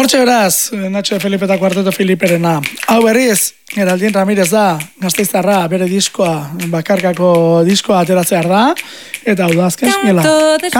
Hortxe beraz, Nacho de Felipe eta Kuarteto Filiperena. Hau berriz, Geraldin Ramirez da, Gasteiztarra, bere diskoa, bakarkako diskoa ateratzear da, eta hau da azken,